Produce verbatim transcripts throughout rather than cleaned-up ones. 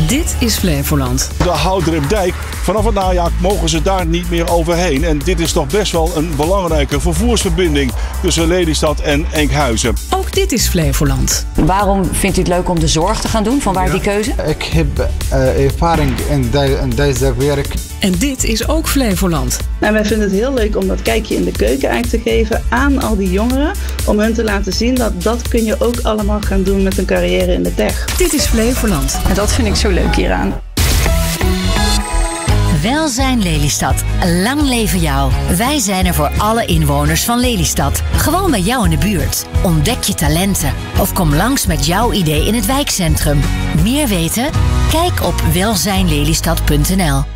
Dit is Flevoland. De Houdrupdijk, vanaf het najaar mogen ze daar niet meer overheen. En dit is toch best wel een belangrijke vervoersverbinding tussen Lelystad en Enkhuizen. Ook dit is Flevoland. Waarom vindt u het leuk om de zorg te gaan doen? Van waar ja. die keuze? Ik heb uh, ervaring in, de, in deze werk. En dit is ook Flevoland. Nou, wij vinden het heel leuk om dat kijkje in de keuken eigenlijk te geven aan al die jongeren. Om hun te laten zien dat dat kun je ook allemaal gaan doen met een carrière in de tech. Dit is Flevoland. En dat vind ik zo leuk hieraan. Welzijn Lelystad. Lang leven jou. Wij zijn er voor alle inwoners van Lelystad. Gewoon bij jou in de buurt. Ontdek je talenten. Of kom langs met jouw idee in het wijkcentrum. Meer weten? Kijk op welzijn lelystad punt n l.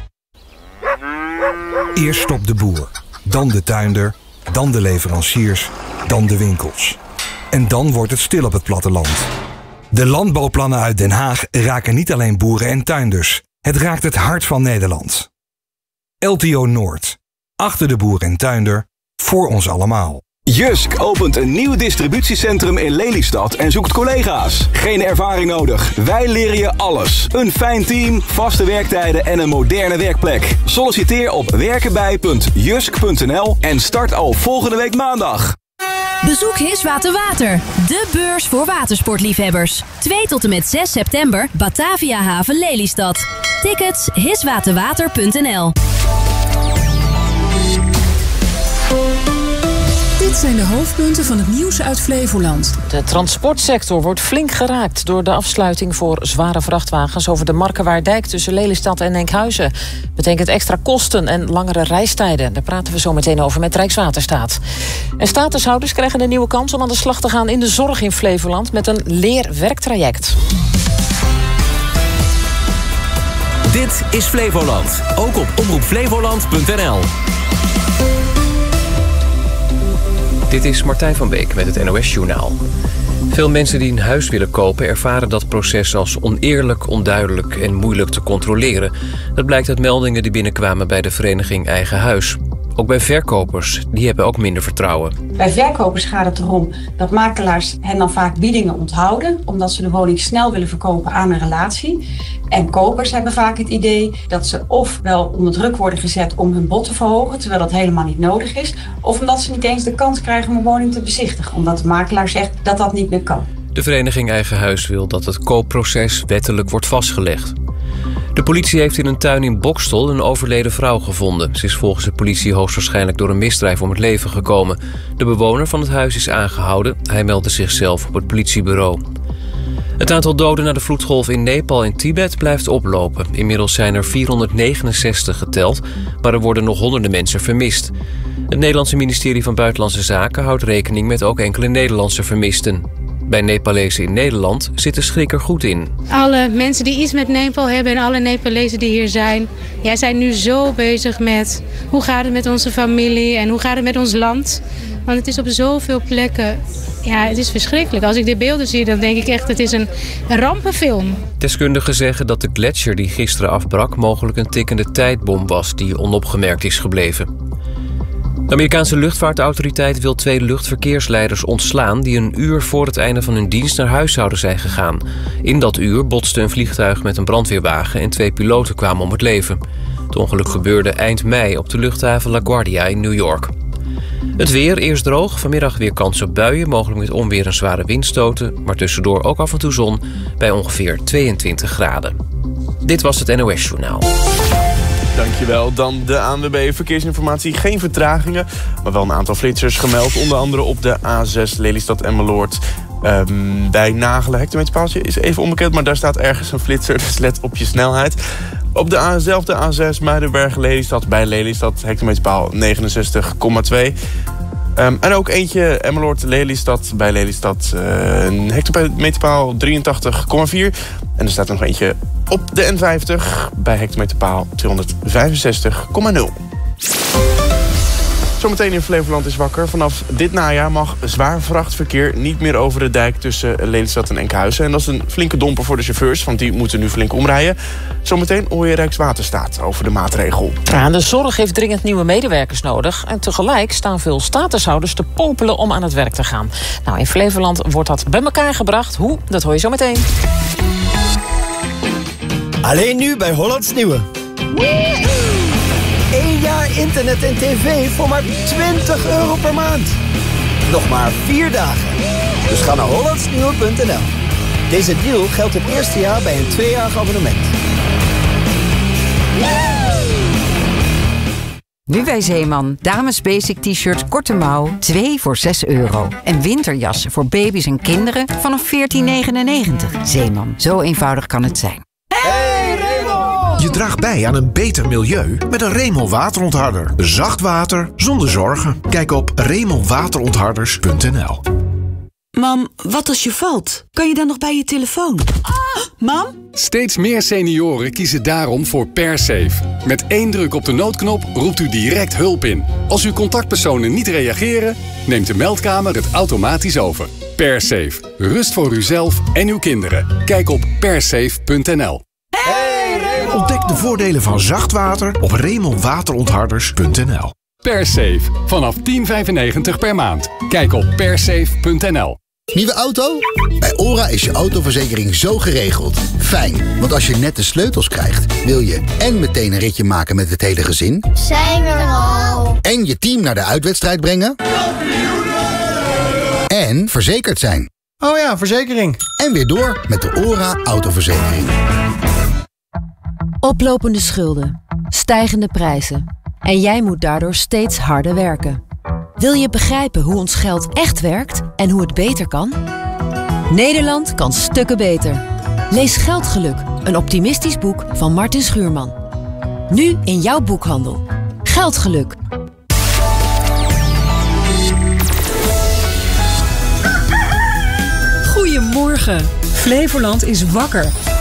Eerst stopt de boer, dan de tuinder, dan de leveranciers, dan de winkels. En dan wordt het stil op het platteland. De landbouwplannen uit Den Haag raken niet alleen boeren en tuinders. Het raakt het hart van Nederland. L T O Noord. Achter de boer en tuinder. Voor ons allemaal. Jysk opent een nieuw distributiecentrum in Lelystad en zoekt collega's. Geen ervaring nodig. Wij leren je alles. Een fijn team, vaste werktijden en een moderne werkplek. Solliciteer op werkenbij punt jysk punt n l en start al volgende week maandag. Bezoek Hiswater Water, de beurs voor watersportliefhebbers. twee tot en met zes september, Batavia Haven Lelystad. Tickets hiswaterwater punt n l. Dit zijn de hoofdpunten van het nieuws uit Flevoland. De transportsector wordt flink geraakt door de afsluiting voor zware vrachtwagens over de Markewaardijk tussen Lelystad en Enkhuizen. Betekent extra kosten en langere reistijden. Daar praten we zo meteen over met Rijkswaterstaat. En statushouders krijgen een nieuwe kans om aan de slag te gaan in de zorg in Flevoland met een leerwerktraject. Dit is Flevoland, ook op omroep flevoland punt n l. Dit is Martijn van Beek met het N O S-journaal. Veel mensen die een huis willen kopen ervaren dat proces als oneerlijk, onduidelijk en moeilijk te controleren. Dat blijkt uit meldingen die binnenkwamen bij de vereniging Eigen Huis. Ook bij verkopers, die hebben ook minder vertrouwen. Bij verkopers gaat het erom dat makelaars hen dan vaak biedingen onthouden, omdat ze de woning snel willen verkopen aan een relatie. En kopers hebben vaak het idee dat ze ofwel onder druk worden gezet om hun bod te verhogen, terwijl dat helemaal niet nodig is, of omdat ze niet eens de kans krijgen om een woning te bezichtigen, omdat de makelaar zegt dat dat niet meer kan. De vereniging Eigen Huis wil dat het koopproces wettelijk wordt vastgelegd. De politie heeft in een tuin in Bokstel een overleden vrouw gevonden. Ze is volgens de politie hoogstwaarschijnlijk door een misdrijf om het leven gekomen. De bewoner van het huis is aangehouden. Hij meldde zichzelf op het politiebureau. Het aantal doden na de vloedgolf in Nepal en Tibet blijft oplopen. Inmiddels zijn er vierhonderdnegenenzestig geteld, maar er worden nog honderden mensen vermist. Het Nederlandse ministerie van Buitenlandse Zaken houdt rekening met ook enkele Nederlandse vermisten. Bij Nepalezen in Nederland zit de schrik er goed in. Alle mensen die iets met Nepal hebben en alle Nepalezen die hier zijn, ja, zijn nu zo bezig met hoe gaat het met onze familie en hoe gaat het met ons land. Want het is op zoveel plekken, ja, het is verschrikkelijk. Als ik de beelden zie, dan denk ik echt, het is een rampenfilm. Deskundigen zeggen dat de gletsjer die gisteren afbrak mogelijk een tikkende tijdbom was die onopgemerkt is gebleven. De Amerikaanse luchtvaartautoriteit wil twee luchtverkeersleiders ontslaan die een uur voor het einde van hun dienst naar huis zouden zijn gegaan. In dat uur botste een vliegtuig met een brandweerwagen en twee piloten kwamen om het leven. Het ongeluk gebeurde eind mei op de luchthaven LaGuardia in New York. Het weer, eerst droog, vanmiddag weer kans op buien, mogelijk met onweer en zware windstoten, maar tussendoor ook af en toe zon bij ongeveer tweeëntwintig graden. Dit was het N O S-journaal. Dankjewel. Dan de A N W B Verkeersinformatie. Geen vertragingen, maar wel een aantal flitsers gemeld. Onder andere op de A zes Lelystad Emmeloord. Um, bij Nagelen, hectometerpaaltje is even onbekend, maar daar staat ergens een flitser, dus let op je snelheid. Op de A zes, de A zes Muidenberg Lelystad bij Lelystad, hectometerpaal negenenzestig komma twee. Um, en ook eentje Emmeloord Lelystad bij Lelystad, uh, een hectometerpaal drieëntachtig komma vier. En er staat nog eentje op de N vijftig bij hectometerpaal tweehonderdvijfenzestig komma nul. Zometeen in Flevoland is wakker. Vanaf dit najaar mag zwaar vrachtverkeer niet meer over de dijk tussen Lelystad en Enkhuizen. En dat is een flinke domper voor de chauffeurs, want die moeten nu flink omrijden. Zometeen hoor je Rijkswaterstaat over de maatregel. Ja, de zorg heeft dringend nieuwe medewerkers nodig. En tegelijk staan veel statushouders te popelen om aan het werk te gaan. Nou, in Flevoland wordt dat bij elkaar gebracht. Hoe? Dat hoor je zometeen. Alleen nu bij Hollands Nieuwe. Eén jaar internet en tv voor maar twintig euro per maand. Nog maar vier dagen. Dus ga naar hollandsnieuwe punt n l. Deze deal geldt het eerste jaar bij een tweejarig abonnement. Nu bij Zeeman. Dames basic t-shirt korte mouw, twee voor zes euro. En winterjassen voor baby's en kinderen vanaf veertien negenennegentig. Zeeman, zo eenvoudig kan het zijn. Hey Remol! Je draagt bij aan een beter milieu met een Remol waterontharder. Zacht water zonder zorgen. Kijk op remol waterontharders punt n l. Mam, wat als je valt? Kan je dan nog bij je telefoon? Ah, mam? Steeds meer senioren kiezen daarom voor PerSafe. Met één druk op de noodknop roept u direct hulp in. Als uw contactpersonen niet reageren, neemt de meldkamer het automatisch over. PerSafe. Rust voor uzelf en uw kinderen. Kijk op persafe punt n l. Hey, ontdek de voordelen van zacht water op remol waterontharders punt n l. PerSafe. Vanaf tien vijfennegentig per maand. Kijk op persafe punt n l. Nieuwe auto? Bij OHRA is je autoverzekering zo geregeld. Fijn, want als je net de sleutels krijgt, wil je en meteen een ritje maken met het hele gezin. Zijn we er al? En je team naar de uitwedstrijd brengen. En verzekerd zijn. Oh ja, verzekering. En weer door met de OHRA autoverzekering. Oplopende schulden, stijgende prijzen. En jij moet daardoor steeds harder werken. Wil je begrijpen hoe ons geld echt werkt en hoe het beter kan? Nederland kan stukken beter. Lees Geldgeluk, een optimistisch boek van Martin Schuurman. Nu in jouw boekhandel. Geldgeluk. Goedemorgen. Flevoland is wakker.